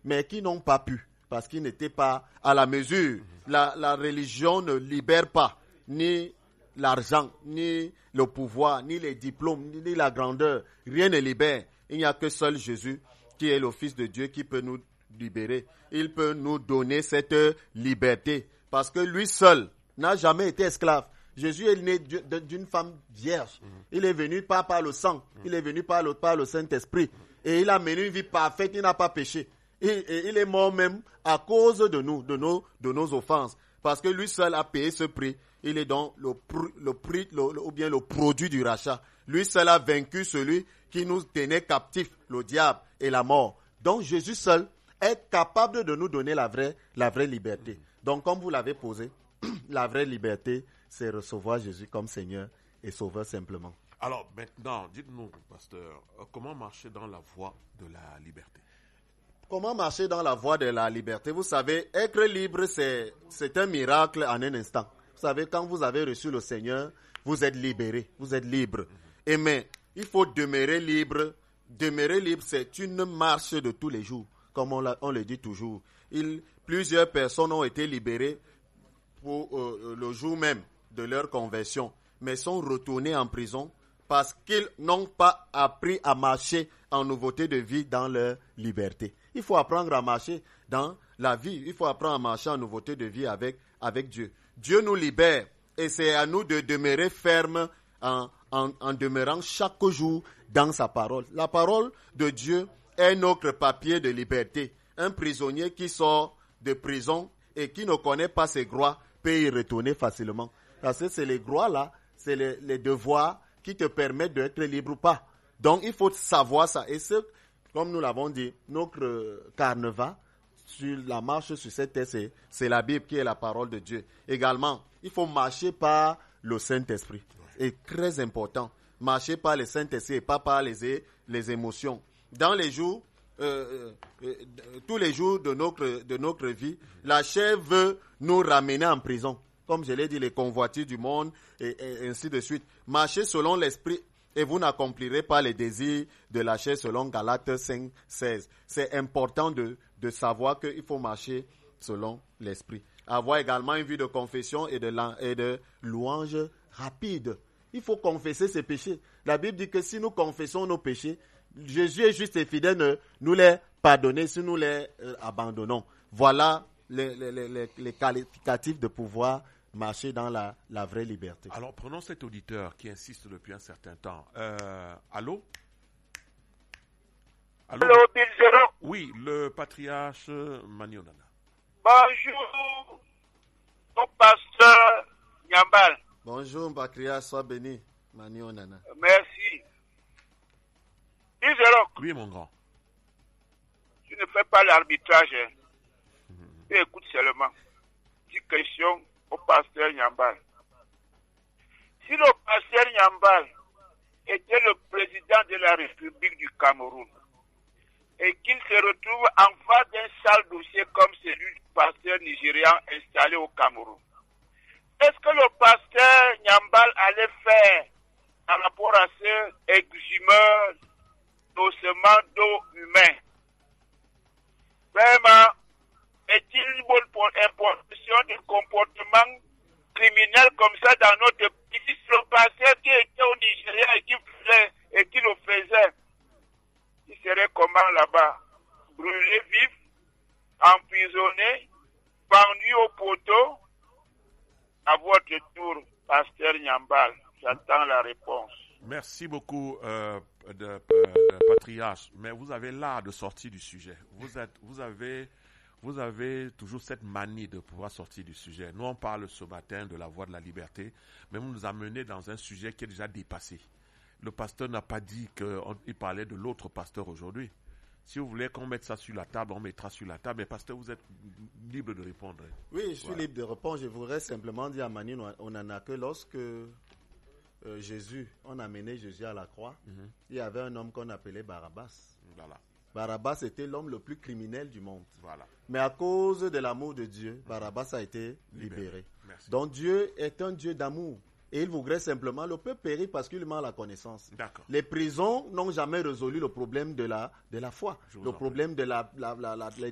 mais qui n'ont pas pu, parce qu'ils n'étaient pas à la mesure. La religion ne libère pas ni l'argent, ni le pouvoir, ni les diplômes, ni la grandeur. Rien ne libère. Il n'y a que seul Jésus, qui est le Fils de Dieu, qui peut nous libérer. Il peut nous donner cette liberté, parce que lui seul n'a jamais été esclave. Jésus est né d'une femme vierge. Il est venu pas par le sang, il est venu par le Saint-Esprit. Et il a mené une vie parfaite, il n'a pas péché. Et il est mort même à cause de nous, de nos offenses. Parce que lui seul a payé ce prix. Il est donc le prix, ou bien le produit du rachat. Lui seul a vaincu celui qui nous tenait captifs, le diable et la mort. Donc Jésus seul est capable de nous donner la vraie liberté. Donc comme vous l'avez posé, la vraie liberté, c'est recevoir Jésus comme Seigneur et Sauveur simplement. Alors maintenant, dites-nous, pasteur, comment marcher dans la voie de la liberté? Comment marcher dans la voie de la liberté? Vous savez, être libre, c'est un miracle en un instant. Vous savez, quand vous avez reçu le Seigneur, vous êtes libéré, vous êtes libre. Et mais, il faut demeurer libre. Demeurer libre, c'est une marche de tous les jours, comme on le dit toujours. Plusieurs personnes ont été libérées pour le jour même de leur conversion, mais sont retournés en prison parce qu'ils n'ont pas appris à marcher en nouveauté de vie dans leur liberté. Il faut apprendre à marcher dans la vie. Il faut apprendre à marcher en nouveauté de vie avec Dieu. Dieu nous libère et c'est à nous de demeurer fermes en demeurant chaque jour dans sa parole. La parole de Dieu est notre papier de liberté. Un prisonnier qui sort de prison et qui ne connaît pas ses droits peut y retourner facilement. Parce que c'est les droits là, c'est les devoirs qui te permettent d'être libre ou pas. Donc il faut savoir ça. Et comme nous l'avons dit, notre carnaval sur la marche sur cette terre, c'est la Bible qui est la parole de Dieu. Également, il faut marcher par le Saint-Esprit. C'est très important. Marcher par le Saint-Esprit et pas par les émotions. Dans les jours, tous les jours de notre vie, la chair veut nous ramener en prison. Comme je l'ai dit, les convoitises du monde et ainsi de suite. Marchez selon l'esprit et vous n'accomplirez pas les désirs de la chair selon Galates 5, 16. C'est important de savoir qu'il faut marcher selon l'esprit. Avoir également une vie de confession et de louange rapide. Il faut confesser ses péchés. La Bible dit que si nous confessons nos péchés, Jésus est juste et fidèle de nous les pardonner si nous les abandonnons. Voilà les qualificatifs de pouvoir marcher dans la vraie liberté. Alors, prenons cet auditeur qui insiste depuis un certain temps. Allô? Allô, Bilzero? Oui, le patriarche Manionana. Bonjour, mon pasteur Nyambal. Bonjour, patriarche, sois béni, Manionana. Merci. Bilzero? Oui, mon grand. Tu ne fais pas l'arbitrage. Tu écoutes seulement. Petite question au pasteur Nyambal. Si le pasteur Nyambal était le président de la République du Cameroun et qu'il se retrouve en face d'un sale dossier comme celui du pasteur nigérian installé au Cameroun, est-ce que le pasteur Nyambal allait faire par rapport à ce exhumeur d'ossements d'eau humain? Vraiment, est-il une bonne imposition de comportement criminel comme ça dans notre pays? Si le pasteur qui était au Nigeria et qui le faisait, il serait comment là-bas? Brûlé vif, emprisonné, pendu au poteau? À votre tour, pasteur Nyambal, j'attends la réponse. Merci beaucoup, de patriarche. Mais vous avez l'art de sortir du sujet. Vous avez toujours cette manie de pouvoir sortir du sujet. Nous, on parle ce matin de la voie de la liberté, mais vous nous amenez dans un sujet qui est déjà dépassé. Le pasteur n'a pas dit qu'il parlait de l'autre pasteur aujourd'hui. Si vous voulez qu'on mette ça sur la table, on mettra sur la table. Mais pasteur, vous êtes libre de répondre. Oui, je suis libre de répondre. Je voudrais simplement dire à Mani, on n'en a que lorsque on a mené Jésus à la croix, il y avait un homme qu'on appelait Barabbas. Voilà. Barabbas était l'homme le plus criminel du monde. Voilà. Mais à cause de l'amour de Dieu, Barabbas a été libéré. Donc Dieu est un Dieu d'amour. Et il voudrait simplement, le peuple périt parce qu'il manque la connaissance. D'accord. Les prisons n'ont jamais résolu le problème de la foi. Le problème de